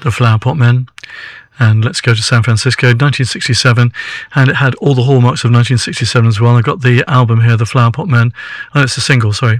the Flower Pot Men. And Let's Go to San Francisco, 1967, and it had all the hallmarks of 1967 as well. I've got the album here, The Flower Pot Men. Oh, it's a single, sorry.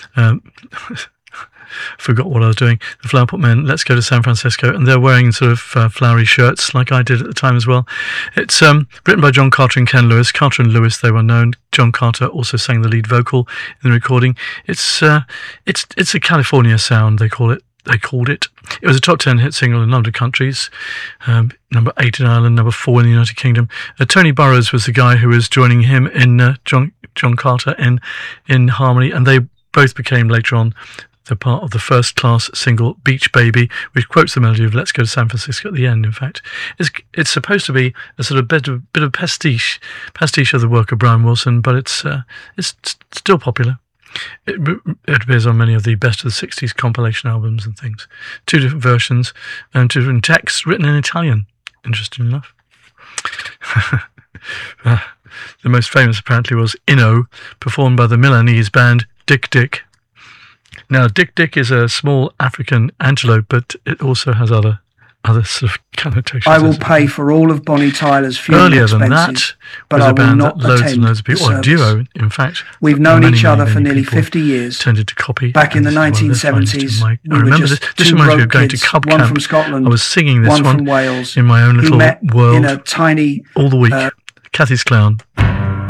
Forgot what I was doing. The Flower Pot Men, Let's Go to San Francisco, and they're wearing sort of flowery shirts like I did at the time as well. It's written by John Carter and Ken Lewis. Carter and Lewis, they were known. John Carter also sang the lead vocal in the recording. It's a California sound, they called it. It was a top 10 hit single in a number of countries, number 8 in Ireland, number 4 in the United Kingdom. Tony Burrows was the guy who was joining him in John Carter in harmony, and they both became later on the part of the first class single Beach Baby, which quotes the melody of Let's Go to San Francisco at the end. In fact, it's supposed to be a sort of bit of pastiche of the work of Brian Wilson, but it's still popular. It appears on many of the best of the 60s compilation albums and things. 2 different versions and 2 different texts written in Italian, interesting enough. The most famous apparently was Inno, performed by the Milanese band Dick Dick. Now, Dick Dick is a small African antelope, but it also has other sort of connotations. I will pay for all of Bonnie Tyler's funeral expenses. Earlier than that, but was I a band will not that loads and loads of people, or a duo, in fact. We've known many, each other many, for many nearly people 50 years. Tended to copy. Back in the 1970s, I we were remember just this two reminds me of broke going to kids, Cub one Camp. from Scotland, I was singing this one from Wales, in my own who little met world in a tiny all the week. Cathy's Clown.